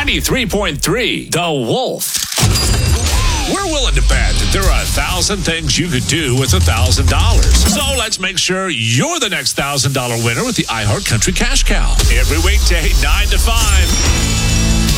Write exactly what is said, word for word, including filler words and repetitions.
ninety-three point three, The Wolf. We're willing to bet that there are a thousand things you could do with a thousand dollars. So let's make sure you're the next thousand dollar winner with the iHeart Country Cash Cow. Every weekday, nine to five.